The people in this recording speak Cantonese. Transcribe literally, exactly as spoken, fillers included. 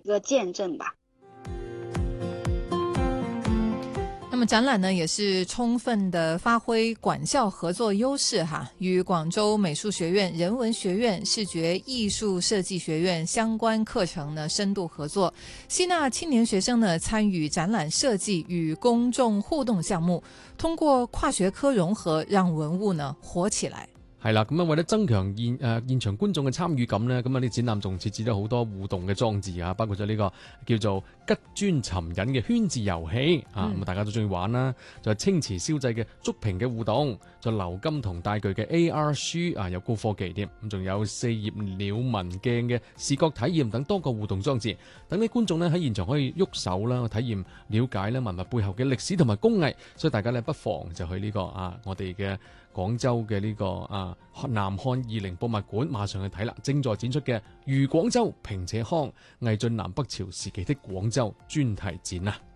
个见证吧。 那么展览呢，也是充分的发挥管校合作优势哈，与广州美术学院、人文学院、视觉艺术设计学院相关课程呢深度合作，吸纳青年學生呢參與展覽設計與公眾互動項目，通過跨學科融合，讓文物呢活起來。 係啦，咁啊為咗增強現誒、呃、現場觀眾嘅參與感呢，咁啊啲展覽仲設置咗好多互動嘅裝置啊，包括咗呢個叫做吉磚尋引嘅圈字遊戲啊，咁、嗯、大家都中意玩啦。就係青瓷燒製嘅竹屏嘅互動，就鎏金同帶具嘅 A R 書啊，有高科技添。咁仲有四葉鳥紋鏡嘅視覺體驗等多個互動裝置，等啲觀眾呢喺現場可以喐手啦，體驗了解咧文物背後嘅歷史同埋工藝。所以大家呢不妨就去呢、這個啊我哋嘅廣州嘅呢、這個啊南漢二陵博物館，馬上去睇啦！正在展出嘅《豫廣州平且康：魏晉南北朝時期的廣州》專題展啊！